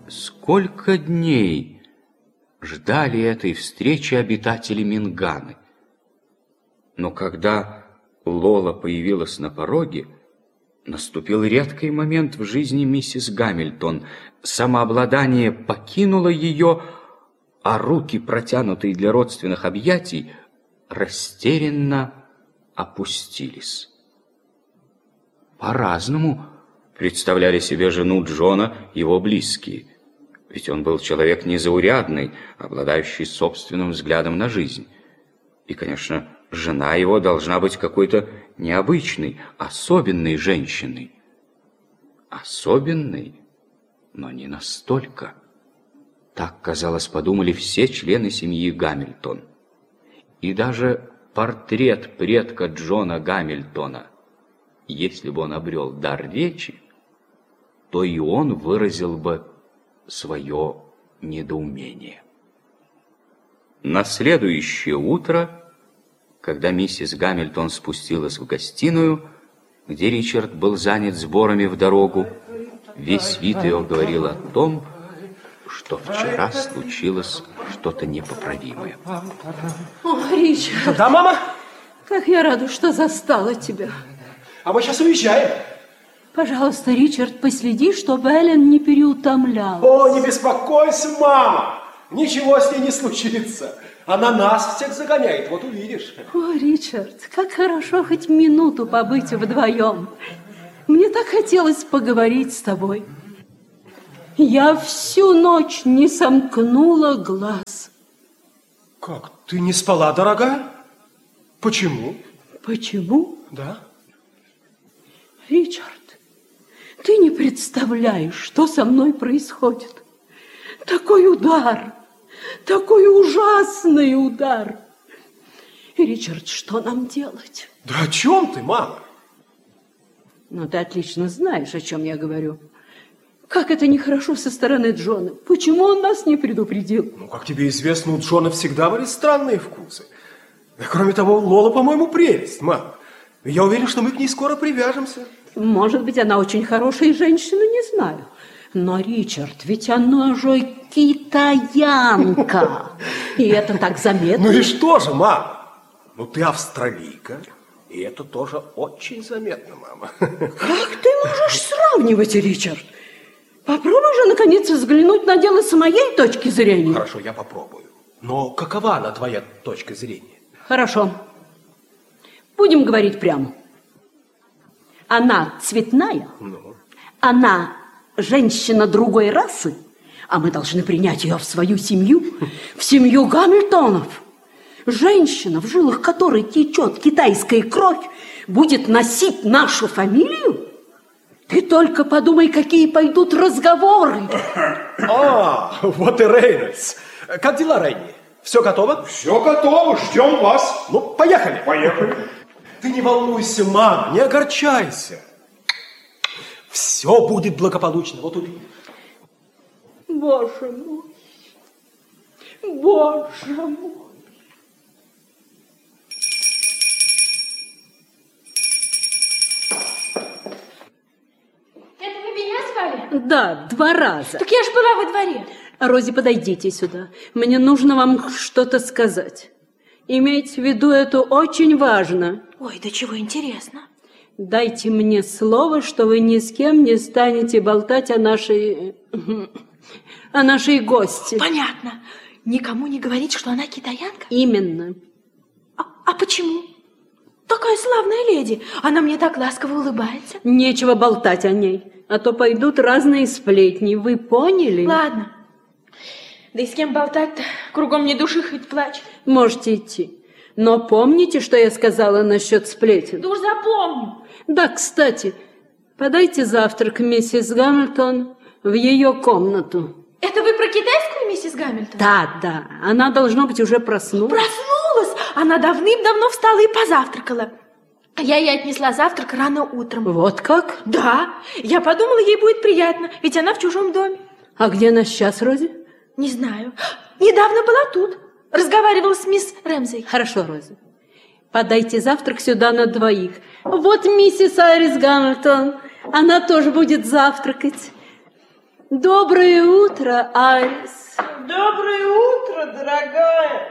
Сколько дней ждали этой встречи обитатели Минганы. Но когда Лола появилась на пороге, наступил редкий момент в жизни миссис Гамильтон. Самообладание покинуло ее, а руки, протянутые для родственных объятий, растерянно опустились. По-разному представляли себе жену Джона его близкие. Ведь он был человек незаурядный, обладающий собственным взглядом на жизнь. И, конечно, жена его должна быть какой-то необычной, особенной женщиной. Особенной, но не настолько. Так, казалось, подумали все члены семьи Гамильтон. И даже портрет предка Джона Гамильтона, если бы он обрел дар речи, то и он выразил бы свое недоумение. На следующее утро, когда миссис Гамильтон спустилась в гостиную, где Ричард был занят сборами в дорогу, весь вид ее говорил о том, что вчера случилось что-то непоправимое. О, Ричард! Да, мама? Как я рада, что застала тебя. А мы сейчас уезжаем. Пожалуйста, Ричард, последи, чтобы Эллен не переутомляла. О, не беспокойся, мама. Ничего с ней не случится. Она нас всех загоняет, вот увидишь. О, Ричард, как хорошо хоть минуту побыть вдвоем. Мне так хотелось поговорить с тобой. Я всю ночь не сомкнула глаз. Как, ты не спала, дорогая? Почему? Почему? Да. Ричард, ты не представляешь, что со мной происходит. Такой удар, такой ужасный удар. Ричард, что нам делать? Да о чем ты, мама? Ну, ты отлично знаешь, о чем я говорю. Как это нехорошо со стороны Джона. Почему он нас не предупредил? Ну, как тебе известно, у Джона всегда были странные вкусы. Да, кроме того, Лола, по-моему, прелесть, мама. Я уверен, что мы к ней скоро привяжемся. Может быть, она очень хорошая женщина, не знаю. Но, Ричард, ведь она же китаянка. И это так заметно. Ну и что же, мама? Ну, ты австралийка. И это тоже очень заметно, мама. Как ты можешь сравнивать, Ричард? Попробуй же, наконец, взглянуть на дело с моей точки зрения. Хорошо, я попробую. Но какова она, твоя точка зрения? Хорошо. Будем говорить прямо. Она цветная, она женщина другой расы, а мы должны принять ее в свою семью, в семью Гамильтонов. Женщина, в жилах которой течет китайская кровь, будет носить нашу фамилию? Ты только подумай, какие пойдут разговоры. А, вот и Рейнольдс. Как дела, Рейни? Все готово? Все готово, ждем вас. Ну, поехали. Поехали. Ты не волнуйся, мама, не огорчайся. Все будет благополучно, вот увидишь. Боже мой, Боже мой. Это вы меня звали? Да, 2 раза. Так я же была во дворе. Рози, подойдите сюда. Мне нужно вам что-то сказать. Имейте в виду, это очень важно. Ой, да чего интересно. Дайте мне слово, что вы ни с кем не станете болтать о нашей гости. Понятно. Никому не говорить, что она китаянка? Именно. А почему? Такая славная леди. Она мне так ласково улыбается. Нечего болтать о ней, а то пойдут разные сплетни. Вы поняли? Ладно. Да и с кем болтать-то? Кругом ни души, хоть плачь. Можете идти. Но помните, что я сказала насчет сплетен? Да уж запомню. Да, кстати, подайте завтрак миссис Гамильтон в ее комнату. Это вы про китайскую миссис Гамильтон? Да, она, должно быть, уже проснулась. Проснулась? Она давным-давно встала и позавтракала. Я ей отнесла завтрак рано утром. Вот как? Да, я подумала, ей будет приятно, ведь она в чужом доме. А где она сейчас, Рози? Не знаю. Недавно была тут. Разговаривала с мисс Рэмзи. Хорошо, Рози. Подайте завтрак сюда на 2. Вот миссис Айрис Гамильтон. Она тоже будет завтракать. Доброе утро, Айрис. Доброе утро, дорогая.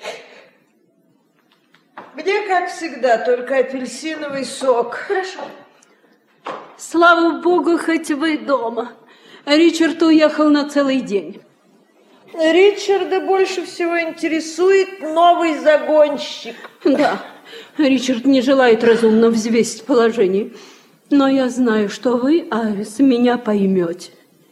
Где, как всегда, только апельсиновый сок. Хорошо. Слава богу, хоть вы дома. Ричард уехал на целый день. Ричарда больше всего интересует новый загонщик. Да, Ричард не желает разумно взвесить положение. Но я знаю, что вы, Айрис, меня поймете.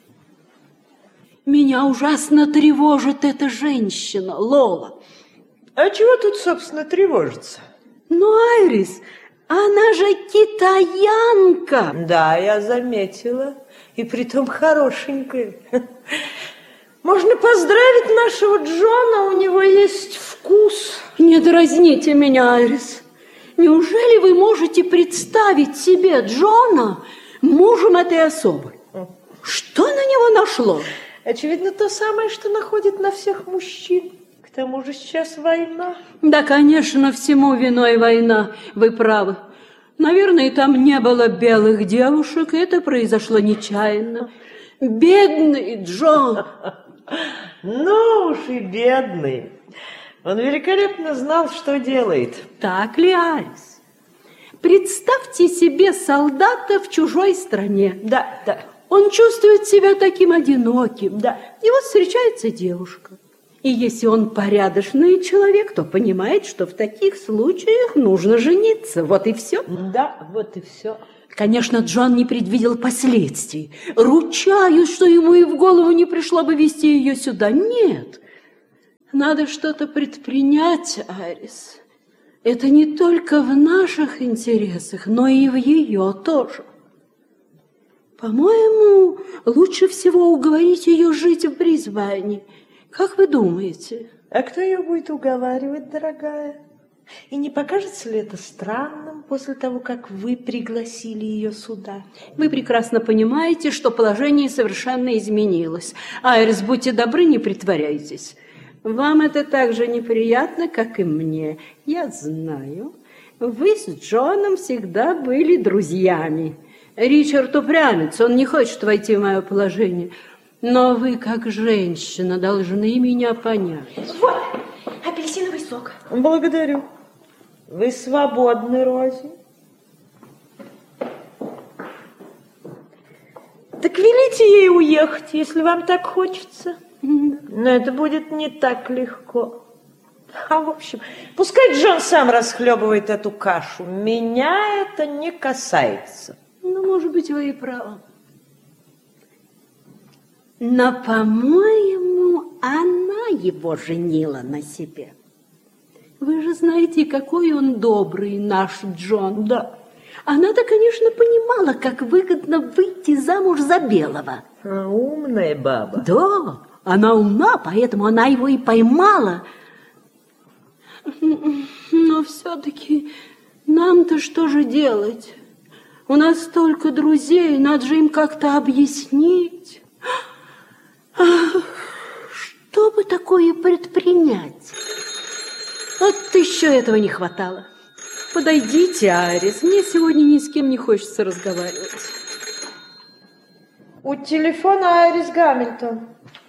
Меня ужасно тревожит эта женщина, Лола. А чего тут, собственно, тревожиться? Ну, Айрис, она же китаянка. Да, я заметила. И притом хорошенькая. Можно поздравить нашего Джона, у него есть вкус. Не дразните меня, Айрис. Неужели вы можете представить себе Джона мужем этой особы? Что на него нашло? Очевидно, то самое, что находит на всех мужчин. К тому же сейчас война. Да, конечно, всему виной война, вы правы. Наверное, там не было белых девушек, и это произошло нечаянно. Бедный Джон. Ну уж и бедный. Он великолепно знал, что делает. Так ли, Айрис? Представьте себе солдата в чужой стране. Да, да. Он чувствует себя таким одиноким. Да. И вот встречается девушка. И если он порядочный человек, то понимает, что в таких случаях нужно жениться. Вот и все. Да, вот и все. Конечно, Джон не предвидел последствий. Ручаюсь, что ему и в голову не пришло бы везти ее сюда. Нет. Надо что-то предпринять, Айрис. Это не только в наших интересах, но и в ее тоже. По-моему, лучше всего уговорить ее жить в Брисбене. Как вы думаете? А кто ее будет уговаривать, дорогая? И не покажется ли это странным после того, как вы пригласили ее сюда? Вы прекрасно понимаете, что положение совершенно изменилось. Айрис, будьте добры, не притворяйтесь. Вам это так же неприятно, как и мне. Я знаю. Вы с Джоном всегда были друзьями. Ричард упрямец, он не хочет войти в мое положение. Но вы, как женщина, должны меня понять. Вот, апельсиновый сок. Благодарю. Вы свободны, Рози. Так велите ей уехать, если вам так хочется. Но это будет не так легко. А в общем, пускай Джон сам расхлебывает эту кашу. Меня это не касается. Ну, может быть, вы и правы. Но, по-моему, она его женила на себе. Вы же знаете, какой он добрый, наш Джон. Да. Она-то, конечно, понимала, как выгодно выйти замуж за белого. А умная баба. Да, она умна, поэтому она его и поймала. Но все-таки нам-то что же делать? У нас столько друзей, надо же им как-то объяснить. Что бы такое предпринять? Вот еще этого не хватало. Подойдите, Айрис, мне сегодня ни с кем не хочется разговаривать. У телефона Айрис Гамильтон.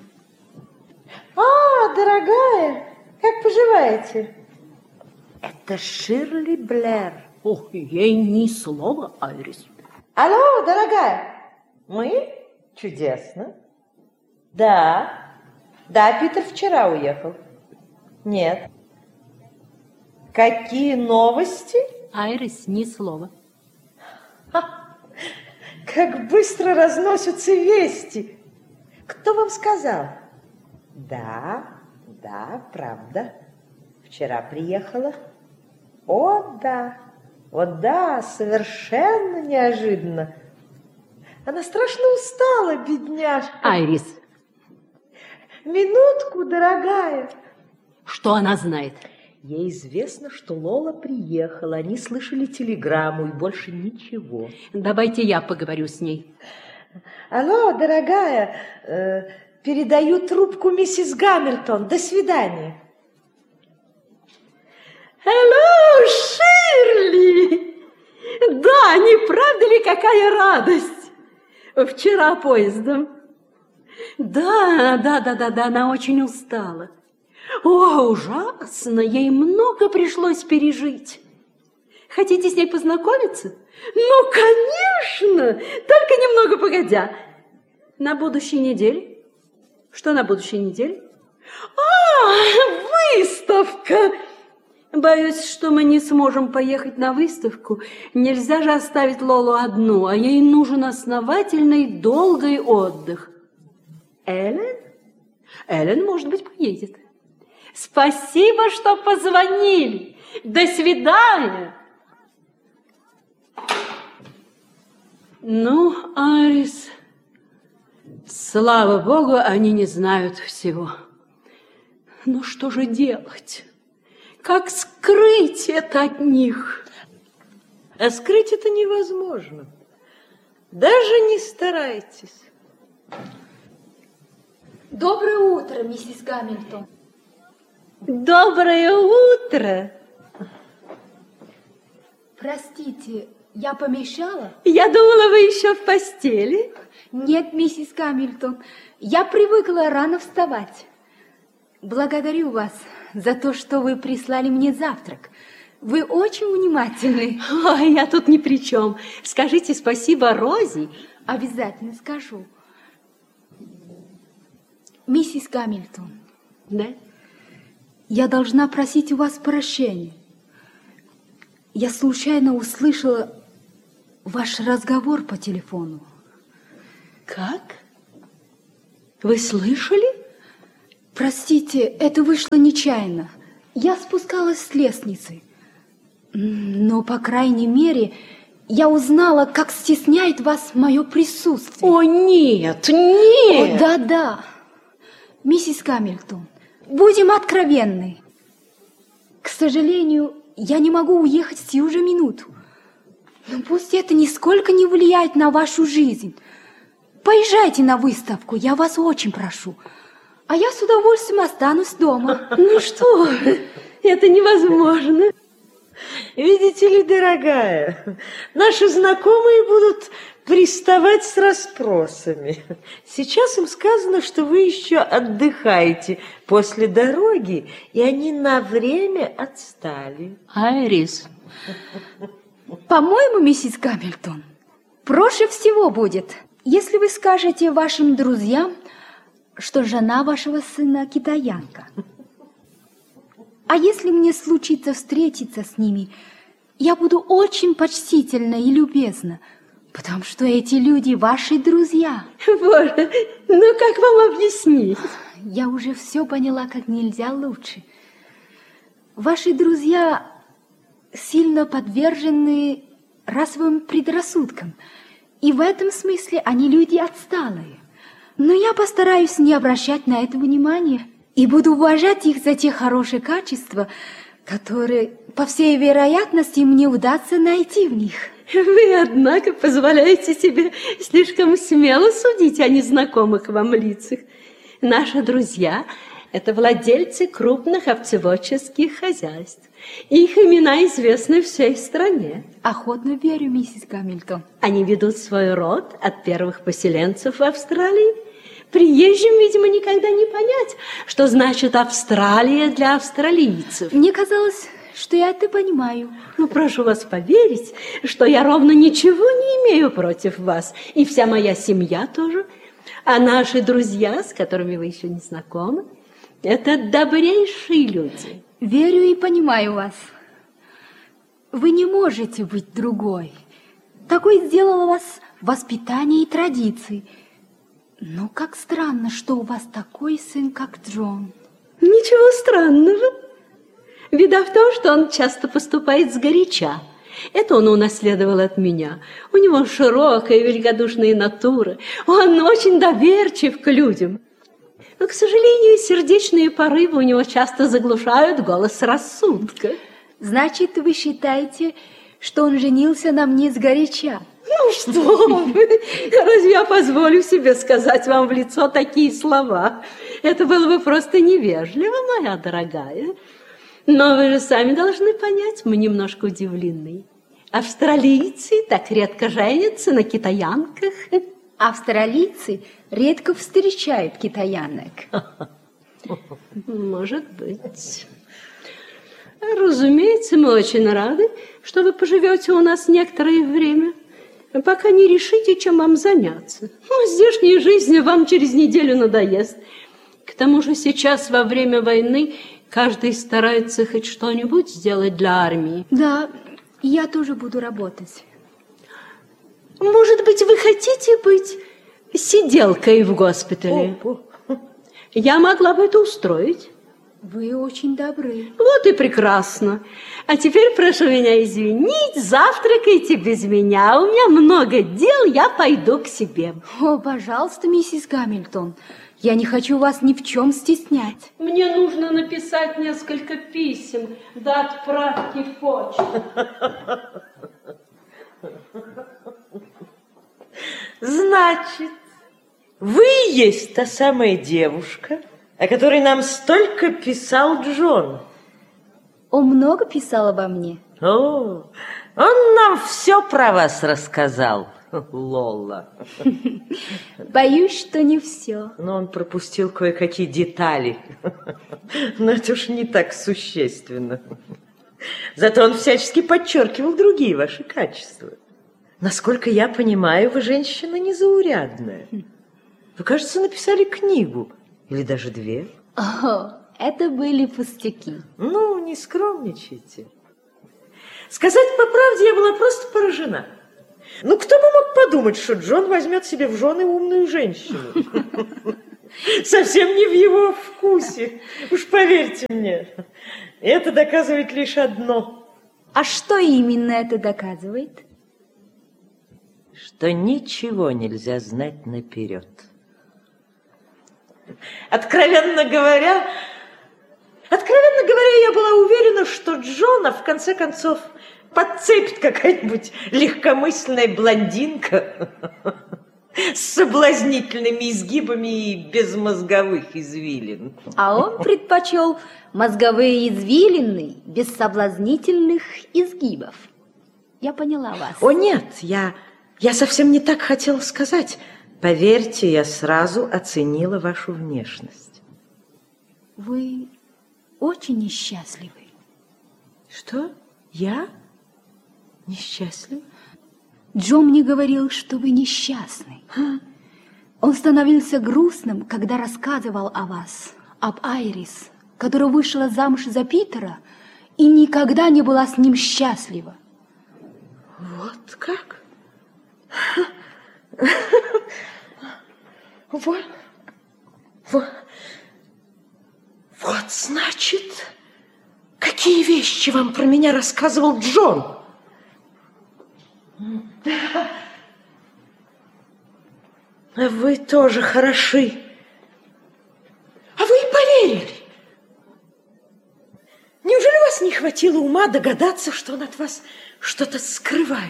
А, дорогая, как поживаете? Это Ширли Блэр. Ох, ей ни слова, Айрис. Алло, дорогая. Мы? Чудесно. Да. Да, Питер вчера уехал. Нет. Какие новости? Айрис, ни слова. Как быстро разносятся вести. Кто вам сказал? Да, правда. Вчера приехала. О, да. Вот да, совершенно неожиданно. Она страшно устала, бедняжка. Айрис. Минутку, дорогая. Что она знает? Ей известно, что Лола приехала. Они слышали телеграмму и больше ничего. Давайте я поговорю с ней. Алло, дорогая, передаю трубку миссис Гамильтон. До свидания. Hello, Ширли! Да, не правда ли, какая радость? Вчера поездом. Да, она очень устала. О, ужасно, ей много пришлось пережить. Хотите с ней познакомиться? Ну, конечно, только немного погодя. На будущей неделе? Что на будущей неделе? Выставка! Боюсь, что мы не сможем поехать на выставку. Нельзя же оставить Лолу одну, а ей нужен основательный, долгий отдых. Эллен? Эллен, может быть, поедет. Спасибо, что позвонили. До свидания. Ну, Арис, слава богу, они не знают всего. Ну, что же делать? Как скрыть это от них? А скрыть это невозможно. Даже не старайтесь. Доброе утро, миссис Гамильтон. Доброе утро. Простите, я помешала? Я думала, вы еще в постели. Нет, миссис Гамильтон, я привыкла рано вставать. Благодарю вас за то, что вы прислали мне завтрак. Вы очень внимательны. Ой, я тут ни при чем. Скажите спасибо Розе. Обязательно скажу. Миссис Гамильтон. Да? Я должна просить у вас прощения. Я случайно услышала ваш разговор по телефону. Как? Вы слышали? Простите, это вышло нечаянно. Я спускалась с лестницы. Но, по крайней мере, я узнала, как стесняет вас мое присутствие. О, нет, нет! О, да. Миссис Гамильтон, будем откровенны. К сожалению, я не могу уехать сию же минуту. Но пусть это нисколько не влияет на вашу жизнь. Поезжайте на выставку, я вас очень прошу. А я с удовольствием останусь дома. Ну что, это невозможно. Видите ли, дорогая, наши знакомые будут приставать с расспросами. Сейчас им сказано, что вы еще отдыхаете после дороги, и они на время отстали. Айрис. По-моему, миссис Гамильтон, проще всего будет, если вы скажете вашим друзьям, что жена вашего сына китаянка. А если мне случится встретиться с ними, я буду очень почтительна и любезна, потому что эти люди ваши друзья. Боже, ну как вам объяснить? Я уже все поняла как нельзя лучше. Ваши друзья сильно подвержены расовым предрассудкам, и в этом смысле они люди отсталые. Но я постараюсь не обращать на это внимания и буду уважать их за те хорошие качества, которые, по всей вероятности, мне удастся найти в них. Вы, однако, позволяете себе слишком смело судить о незнакомых вам лицах. Наши друзья – это владельцы крупных овцеводческих хозяйств. Их имена известны всей стране. Охотно верю, миссис Гамильтон. Они ведут свой род от первых поселенцев в Австралии. Приезжим, видимо, никогда не понять, что значит Австралия для австралийцев. Мне казалось, что я это понимаю. Ну, прошу вас поверить, что я ровно ничего не имею против вас, и вся моя семья тоже. А наши друзья, с которыми вы еще не знакомы, это добрейшие люди. Верю и понимаю вас. Вы не можете быть другой. Такой сделало вас воспитание и традиции. Но как странно, что у вас такой сын, как Джон. Ничего странного. Беда в том, что он часто поступает сгоряча. Это он унаследовал от меня. У него широкая, великодушная натура. Он очень доверчив к людям. Но, к сожалению, сердечные порывы у него часто заглушают голос рассудка. Значит, вы считаете, что он женился на мне сгоряча? Ну что вы, разве я позволю себе сказать вам в лицо такие слова? Это было бы просто невежливо, моя дорогая. Но вы же сами должны понять, мы немножко удивлены. Австралийцы так редко женятся на китаянках. Австралийцы редко встречают китаянок. Может быть. Разумеется, мы очень рады, что вы поживете у нас некоторое время, пока не решите, чем вам заняться. Здешняя жизнь вам через неделю надоест. К тому же сейчас, во время войны, каждый старается хоть что-нибудь сделать для армии. Да, я тоже буду работать. Может быть, вы хотите быть сиделкой в госпитале? Я могла бы это устроить. Вы очень добры. Вот и прекрасно. А теперь прошу меня извинить, завтракайте без меня. У меня много дел, я пойду к себе. О, пожалуйста, миссис Гамильтон, я не хочу вас ни в чем стеснять. Мне нужно написать несколько писем до отправки в почту. Значит, вы есть та самая девушка, о которой нам столько писал Джон. Он много писал обо мне. О, он нам все про вас рассказал, Лола. Боюсь, что не все. Но он пропустил кое-какие детали. Но это уж не так существенно. Зато он всячески подчеркивал другие ваши качества. Насколько я понимаю, вы женщина незаурядная. Вы, кажется, написали книгу. Или даже 2. О, это были пустяки. Ну, не скромничайте. Сказать по правде, я была просто поражена. Ну, кто бы мог подумать, что Джон возьмет себе в жены умную женщину? Совсем не в его вкусе. Уж поверьте мне. Это доказывает лишь одно. А что именно это доказывает? Что ничего нельзя знать наперед. Откровенно говоря, я была уверена, что Джона, в конце концов, подцепит какая-нибудь легкомысленная блондинка с соблазнительными изгибами и без мозговых извилин. А он предпочел мозговые извилины без соблазнительных изгибов. Я поняла вас. О, нет, я совсем не так хотела сказать. Поверьте, я сразу оценила вашу внешность. Вы очень несчастливы. Что? Я? Несчастлива? Джон мне говорил, что вы несчастны. Он становился грустным, когда рассказывал о вас, об Айрис, которая вышла замуж за Питера и никогда не была с ним счастлива. Вот как? Вот, значит, какие вещи вам про меня рассказывал Джон? Вы тоже хороши. А вы и поверили. Неужели у вас не хватило ума догадаться, что он от вас что-то скрывает?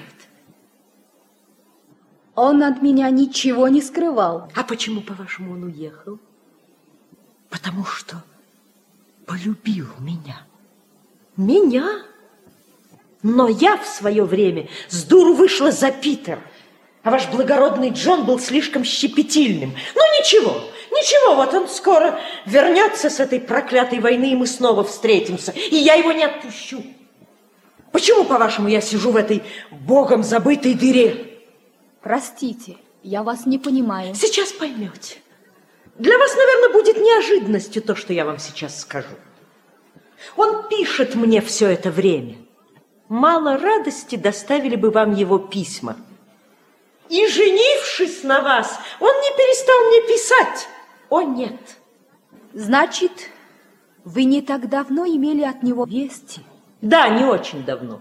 Он от меня ничего не скрывал. А почему, по-вашему, он уехал? Потому что полюбил меня. Меня? Но я в свое время с дуру вышла за Питера. А ваш благородный Джон был слишком щепетильным. Ну, ничего, вот он скоро вернется с этой проклятой войны, и мы снова встретимся. И я его не отпущу. Почему, по-вашему, я сижу в этой богом забытой дыре? Простите, я вас не понимаю. Сейчас поймете. Для вас, наверное, будет неожиданностью то, что я вам сейчас скажу. Он пишет мне все это время. Мало радости доставили бы вам его письма. И, женившись на вас, он не перестал мне писать. О, нет. Значит, вы не так давно имели от него вести? Да, не очень давно.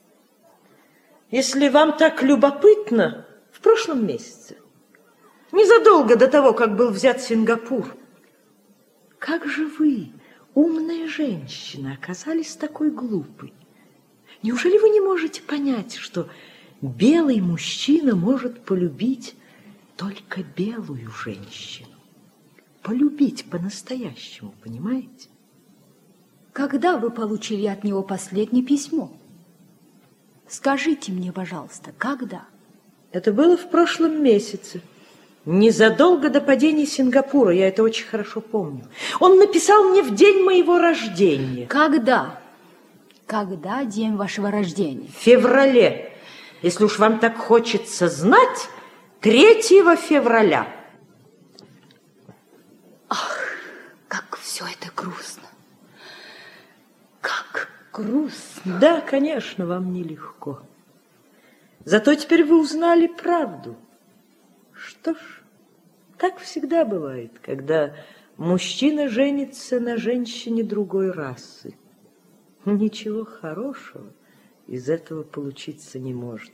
Если вам так любопытно, в прошлом месяце, незадолго до того, как был взят Сингапур. Как же вы, умная женщина, оказались такой глупой? Неужели вы не можете понять, что белый мужчина может полюбить только белую женщину? Полюбить по-настоящему, понимаете? Когда вы получили от него последнее письмо? Скажите мне, пожалуйста, когда? Это было в прошлом месяце. незадолго до падения Сингапура, я это очень хорошо помню. Он написал мне в день моего рождения. Когда? Когда день вашего рождения? В феврале. Если уж вам так хочется знать, 3 февраля. Ах, как все это грустно. Как грустно. Да, конечно, вам нелегко. Зато теперь вы узнали правду. Что ж, так всегда бывает, когда мужчина женится на женщине другой расы. Ничего хорошего из этого получиться не может.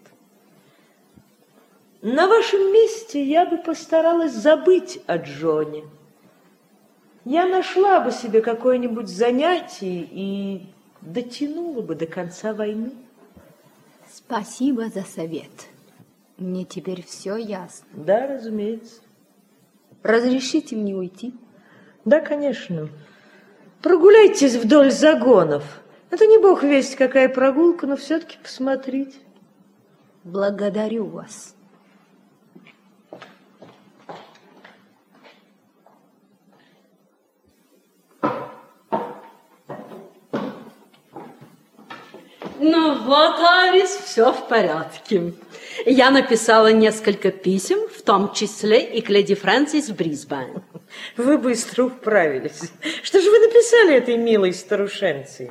На вашем месте я бы постаралась забыть о Джоне. Я нашла бы себе какое-нибудь занятие и дотянула бы до конца войны. Спасибо за совет. Мне теперь все ясно. Да, разумеется. Разрешите мне уйти? Да, конечно. Прогуляйтесь вдоль загонов. Это не бог весть какая прогулка, но все-таки посмотрите. Благодарю вас. Ну вот, Арис, все в порядке. Я написала несколько писем, в том числе и к леди Фрэнсис в Брисбен. Вы быстро управились. Что же вы написали этой милой старушенции?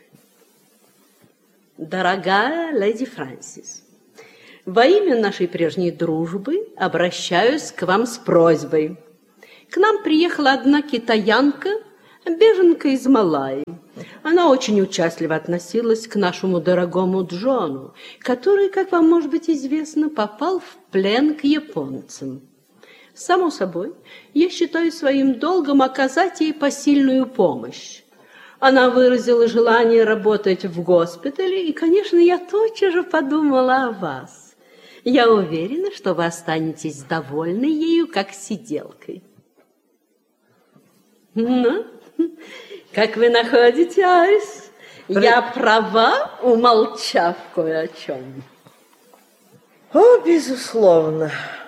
Дорогая леди Фрэнсис, во имя нашей прежней дружбы обращаюсь к вам с просьбой. К нам приехала одна китаянка, беженка из Малайи. Она очень участливо относилась к нашему дорогому Джону, который, как вам может быть известно, попал в плен к японцам. Само собой, я считаю своим долгом оказать ей посильную помощь. Она выразила желание работать в госпитале, и, конечно, я тотчас же подумала о вас. Я уверена, что вы останетесь довольны ею, как сиделкой. Ну, как вы находите, Арис? Я права, умолчав кое о чем? О, безусловно.